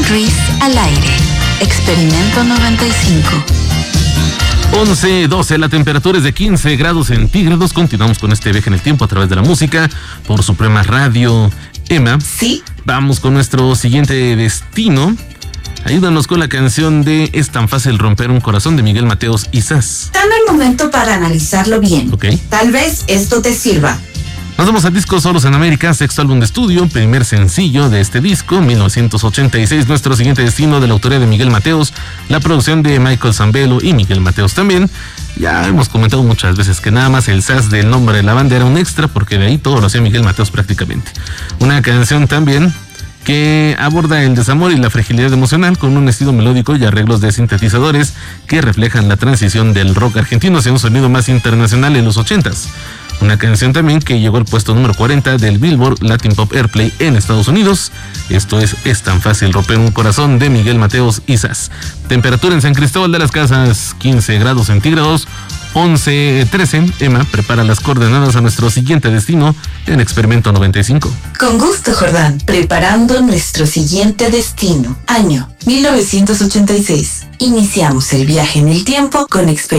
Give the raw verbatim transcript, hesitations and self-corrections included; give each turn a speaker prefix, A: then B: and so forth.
A: Ruiz al aire. Experimento noventa y cinco.
B: once, doce, la temperatura es de quince grados centígrados. Continuamos con este viaje en el tiempo a través de la música por Suprema Radio. Emma,
A: sí.
B: Vamos con nuestro siguiente destino. Ayúdanos con la canción de Es tan fácil romper un corazón de Miguel Mateos y Sass.
A: Dame el momento para analizarlo bien.
B: Ok.
A: Tal vez esto te sirva.
B: Nos vamos a Discos Solos en América, sexto álbum de estudio, primer sencillo de este disco, mil novecientos ochenta y seis, nuestro siguiente destino, de la autoría de Miguel Mateos, la producción de Michael Zambello y Miguel Mateos también. Ya hemos comentado muchas veces que nada más el Sass del nombre de la banda era un extra, porque de ahí todo lo hacía Miguel Mateos prácticamente. Una canción también que aborda el desamor y la fragilidad emocional con un estilo melódico y arreglos de sintetizadores que reflejan la transición del rock argentino hacia un sonido más internacional en los ochentas. Una canción también que llegó al puesto número cuarenta del Billboard Latin Pop Airplay en Estados Unidos. Esto es Es tan fácil romper un corazón de Miguel Mateos y Sass. Temperatura en San Cristóbal de las Casas, quince grados centígrados. once trece. Emma prepara las coordenadas a nuestro siguiente destino en Experimento noventa y cinco.
A: Con gusto, Jordán. Preparando nuestro siguiente destino. Año mil novecientos ochenta y seis. Iniciamos el viaje en el tiempo con Experimento